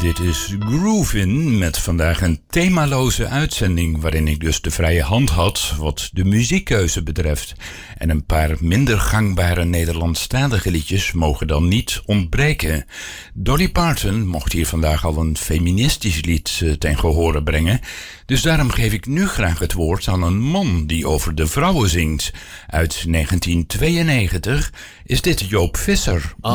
Dit is Groovin met vandaag een themaloze uitzending waarin ik dus de vrije hand had wat de muziekkeuze betreft. En een paar minder gangbare Nederlandstalige liedjes mogen dan niet ontbreken. Dolly Parton mocht hier vandaag al een feministisch lied ten gehore brengen. Dus daarom geef ik nu graag het woord aan een man die over de vrouwen zingt. Uit 1992 is dit Joop Visser.